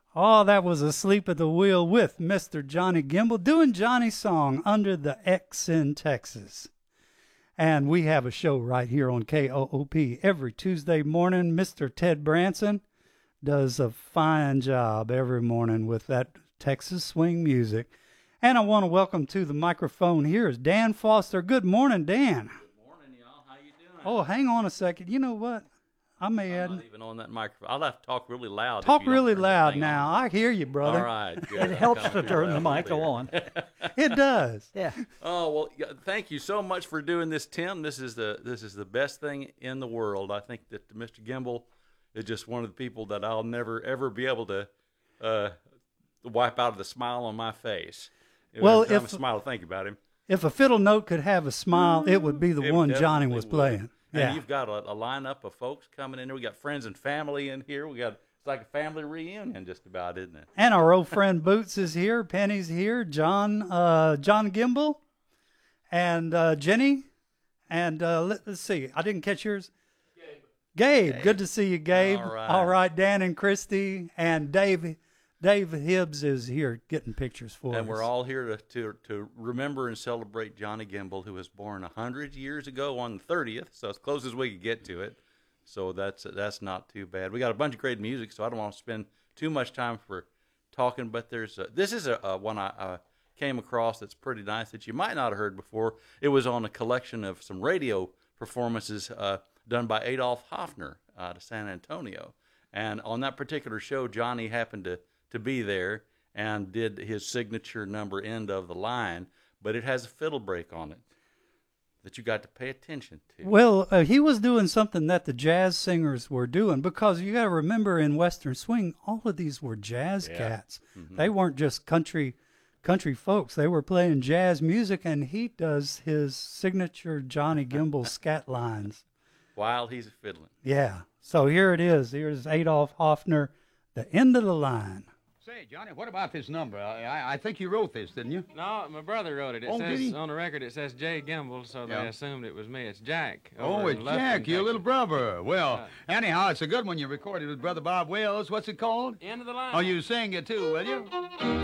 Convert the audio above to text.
Oh, that was Asleep at the Wheel with Mr. Johnny Gimble doing Johnny's song Under the X in Texas. And we have a show right here on KOOP every Tuesday morning. Mr. Ted Branson does a fine job every morning with that Texas swing music. And I want to welcome to the microphone here is Dan Foster. Good morning, Dan. Good morning, y'all. How you doing? Oh, hang on a second. You know what? I'm not even on that microphone. I'll have to talk really loud. Talk really loud now. I hear you, brother. All right. Good. It helps to turn the mic on. It does. Yeah. Oh well, thank you so much for doing this, Tim. This is the best thing in the world. I think that Mr. Gimble is just one of the people that I'll never ever be able to wipe out of the smile on my face. Well, every time I smile to think about him. If a fiddle note could have a smile, it would be the one Johnny was playing. And yeah. You've got a lineup of folks coming in there. We got friends and family in here. It's like a family reunion, just about, isn't it? And our old friend Boots is here. Penny's here. John Gimble, and Jenny, and let's see. I didn't catch yours. Gabe. Good to see you, Gabe. All right. Dan and Christy and Dave. Dave Hibbs is here getting pictures for us. And we're all here to remember and celebrate Johnny Gimble, who was born 100 years ago on the 30th, so as close as we could get to it. So that's not too bad. We got a bunch of great music, so I don't want to spend too much time for talking, but this is a one I came across that's pretty nice that you might not have heard before. It was on a collection of some radio performances done by Adolph Hoffner out of San Antonio. And on that particular show, Johnny happened to be there and did his signature number, End of the Line, but it has a fiddle break on it that you got to pay attention to. Well, he was doing something that the jazz singers were doing, because you got to remember in Western swing, all of these were jazz cats. Mm-hmm. They weren't just country folks. They were playing jazz music, and he does his signature Johnny Gimble scat lines while he's fiddling. Yeah. So here it is. Here's Adolph Hoffner, The End of the Line. Say, Johnny, what about this number? I think you wrote this, didn't you? No, my brother wrote it. It says on the record it says Jay Gimble, so they assumed it was me. It's Jack. Oh, it's Jack, your little brother. Well, anyhow, it's a good one you recorded with Brother Bob Wells. What's it called? End of the Line. Oh, you sing it too, will you?